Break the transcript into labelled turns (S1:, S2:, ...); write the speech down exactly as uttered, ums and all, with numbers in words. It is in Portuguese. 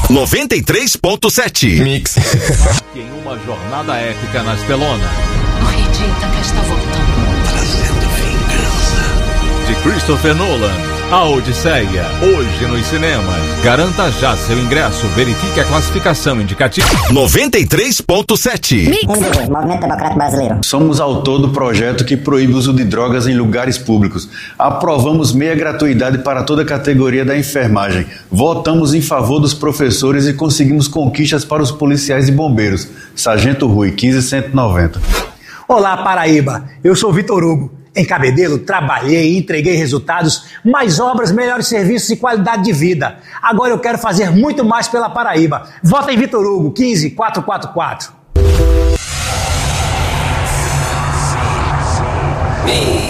S1: noventa e três ponto sete.
S2: Mix.
S3: Em uma jornada épica nas telonas.
S4: O Rei de Ítaca está voltando.
S1: Trazendo vingança.
S3: De Christopher Nolan. A Odisseia, hoje nos cinemas. Garanta já seu ingresso, verifique a classificação indicativa.
S1: noventa e três ponto sete.
S5: M D B, Movimento Democrático Brasileiro.
S6: Somos autor do projeto que proíbe o uso de drogas em lugares públicos. Aprovamos meia gratuidade para toda a categoria da enfermagem. Votamos em favor dos professores e conseguimos conquistas para os policiais e bombeiros. Sargento Rui, quinze cento e noventa.
S7: Olá, Paraíba. Eu sou Vitor Hugo. Em Cabedelo, trabalhei e entreguei resultados, mais obras, melhores serviços e qualidade de vida. Agora eu quero fazer muito mais pela Paraíba. Vota em Vitor Hugo, quinze quatrocentos e quarenta e quatro.